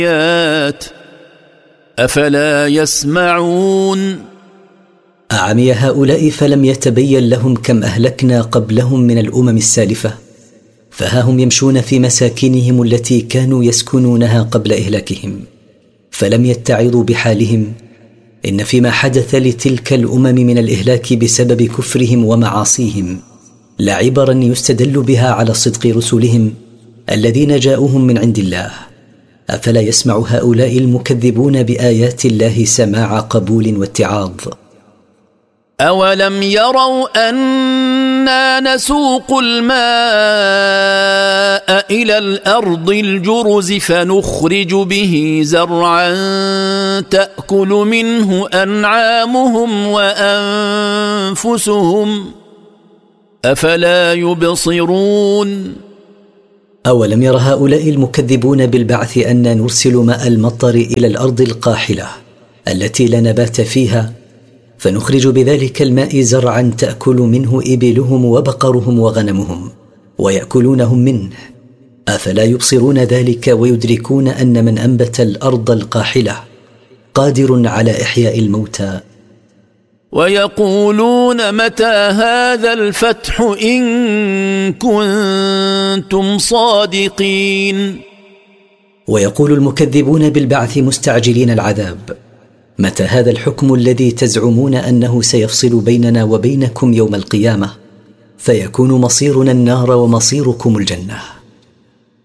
أفلا يسمعون أعمي هؤلاء فلم يتبين لهم كم أهلكنا قبلهم من الأمم السالفة، فها هم يمشون في مساكنهم التي كانوا يسكنونها قبل إهلاكهم، فلم يتعظوا بحالهم. إن فيما حدث لتلك الأمم من الإهلاك بسبب كفرهم ومعاصيهم لعبرا يستدل بها على صدق رسلهم الذين جاءوهم من عند الله. أفلا يسمع هؤلاء المكذبون بآيات الله سماع قبول واتعاظ؟ أولم يروا أنا نسوق الماء إلى الأرض الجرز فنخرج به زرعا تأكل منه أنعامهم وأنفسهم أفلا يبصرون أولم ير هؤلاء المكذبون بالبعث أن نرسل ماء المطر إلى الأرض القاحلة التي لا نبات فيها، فنخرج بذلك الماء زرعا تأكل منه إبلهم وبقرهم وغنمهم ويأكلونهم منه، أفلا يبصرون ذلك ويدركون أن من أنبت الأرض القاحلة قادر على إحياء الموتى؟ ويقولون متى هذا الفتح إن كنتم صادقين. ويقول المكذبون بالبعث مستعجلين العذاب: متى هذا الحكم الذي تزعمون أنه سيفصل بيننا وبينكم يوم القيامة، فيكون مصيرنا النار ومصيركم الجنة؟